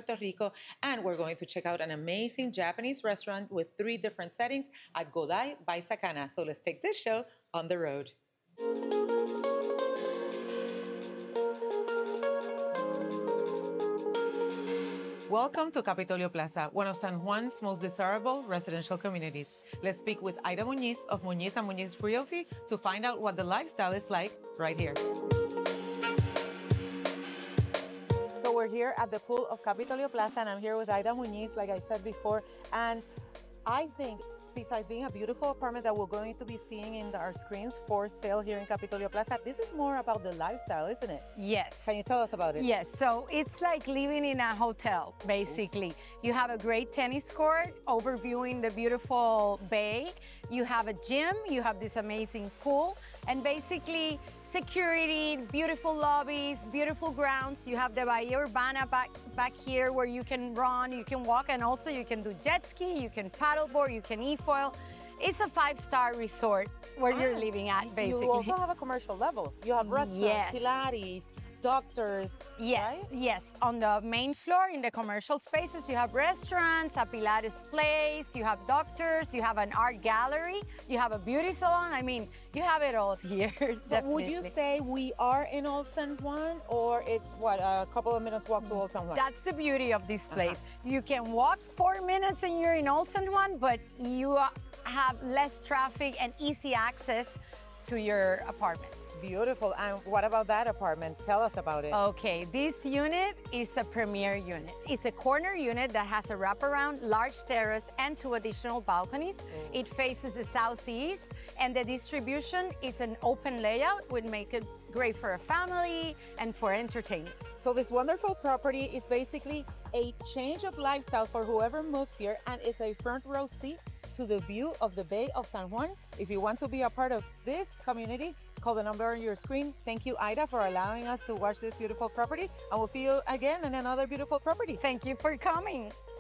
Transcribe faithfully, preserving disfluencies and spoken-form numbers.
Puerto Rico, and we're going to check out an amazing Japanese restaurant with three different settings at Godai by Sakana. So let's take this show on the road. Welcome to Capitolio Plaza, one of San Juan's most desirable residential communities. Let's speak with Aida Muñiz of Muñiz and Muñiz Realty to find out what the lifestyle is like right here. So we're here at the pool of Capitolio Plaza, and I'm here with Aida Muñiz, like I said before. And I think, besides being a beautiful apartment that we're going to be seeing in our screens for sale here in Capitolio Plaza, this is more about the lifestyle, isn't it? Yes. Can you tell us about it? Yes, so it's like living in a hotel, basically. You have a great tennis court overviewing the beautiful bay. You have a gym, you have this amazing pool, and basically security, beautiful lobbies, beautiful grounds. You have the Bahia Urbana back, back here where you can run, you can walk, and also you can do jet ski, you can paddleboard, you can e-foil. It's a five-star resort where Ah, you're living at, basically. You also have a commercial level. You have restaurants, Yes. Pilates, doctors. Yes, right? yes. On the main floor, in the commercial spaces, you have restaurants, a Pilates place, you have doctors, you have an art gallery, you have a beauty salon. I mean, you have it all here. So would you say we are in Old San Juan, or it's what, a couple of minutes walk to Old San Juan? That's the beauty of this place. You can walk four minutes and you're in Old San Juan, but you have less traffic and easy access to your apartment. Beautiful. And what about that apartment? Tell us about it. Okay, this unit is a premier unit. It's a corner unit that has a wraparound, large terrace, and two additional balconies. Mm. It faces the southeast, and the distribution is an open layout, would make it great for a family and for entertainment. So this wonderful property is basically a change of lifestyle for whoever moves here, and it's a front row seat to the view of the Bay of San Juan. If you want to be a part of this community, call the number on your screen. Thank you, Aida, for allowing us to watch this beautiful property, and we'll see you again in another beautiful property. Thank you for coming.